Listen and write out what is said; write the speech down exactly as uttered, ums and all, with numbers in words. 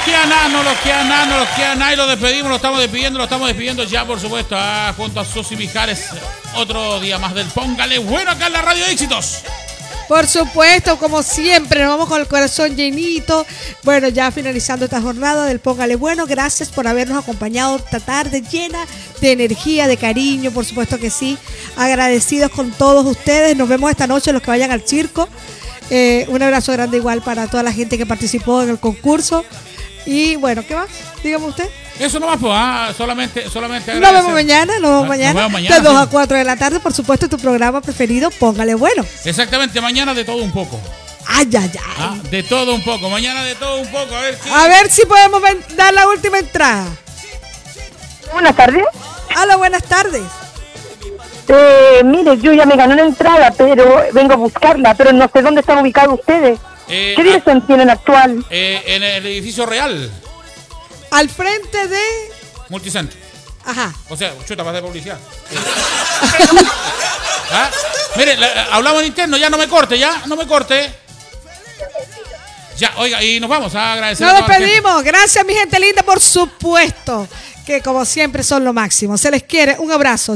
queda nada, no nos queda nada, no nos queda nada y lo despedimos, lo estamos despidiendo, lo estamos despidiendo ya, por supuesto, ah, junto a Susi Mijares. Otro día más del Póngale Bueno acá en la Radio Éxitos. Por supuesto, como siempre, nos vamos con el corazón llenito. Bueno, ya finalizando esta jornada del Póngale Bueno, gracias por habernos acompañado esta tarde llena de energía, de cariño, por supuesto que sí. Agradecidos con todos ustedes. Nos vemos esta noche los que vayan al circo. Eh, un abrazo grande igual para toda la gente que participó en el concurso. Y bueno, ¿qué más? Dígame usted. Eso no más, pues, ah, solamente, solamente agradecer. Nos vemos mañana, nos vemos mañana, nos vemos mañana de dos a cuatro de la tarde, por supuesto, tu programa preferido, Póngale Bueno. Exactamente, mañana de todo un poco. Ay, ay, ay. Ah, de todo un poco, mañana de todo un poco, a ver si... A ver si podemos dar la última entrada. Buenas tardes. Hola, buenas tardes. Eh, mire, yo ya me gané una entrada, pero vengo a buscarla, pero no sé dónde están ubicados ustedes. Eh, ¿Qué dirección a, tienen actual? Eh, en el edificio real. Al frente de... Multicentro. Ajá. O sea, chuta, para hacer publicidad. ¿Ah? Mire, la, hablamos en interno, ya no me corte, ya, no me corte. Ya, oiga, y nos vamos a agradecer. Nos despedimos. Gracias, mi gente linda, por supuesto, que como siempre son lo máximo. Se les quiere. Un abrazo.